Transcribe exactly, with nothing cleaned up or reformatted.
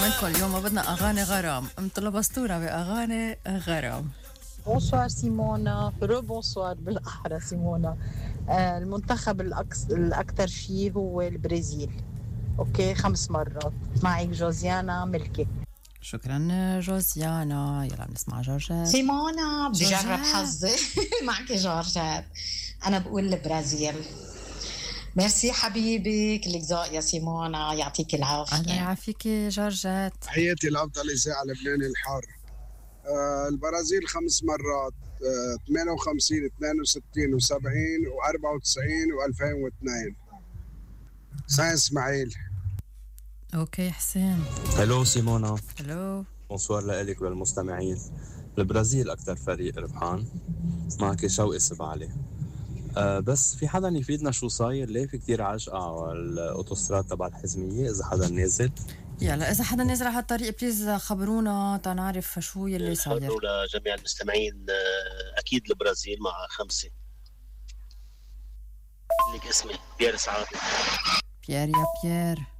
منكم اليوم ما بدنا أغاني غرام، مطلب أسطورة بأغاني غرام. بونسوار سيمونا، رو بونسوار بالأحرى سيمونا. آه المنتخب الأكس... الأكثر شيء هو البرازيل. أوكي، خمس مرات. معك جوزيانا ملكي. شكرا جوزيانا. يلا بنسمع جورجات. سيمونا بدي جرب حظي معك جورجات. أنا بقول البرازيل. ميرسي حبيبي، كلك ذوق يا سيمونا، يعطيك العافية. الله يعافيك جورجات. تحياتي لأفضل إذاعة لبنان الحار. آه البرازيل خمس مرات، آه ثمانية وخمسين اثنين وستين وسبعين وأربعة وتسعين وألفين واثنين. حسين إسماعيل. اوكي حسين. هلو سيمونا. هلو. بونسوار لك وللمستمعين. البرازيل أكتر فريق ربحان، معك شوقي سبعلي. أه بس في حدا يفيدنا شو صاير؟ ليه في كتير عجقة على الأوتوستراد تبع الحزمية إذا حدا نازل؟ يلا إذا حدا نازل على هالطريق بليز خبرونا تنعرف شو يلي صاير. خبروا لجميع المستمعين. أكيد البرازيل مع خمسة. لك اسمي بيير سعادة. بيير يا بيير.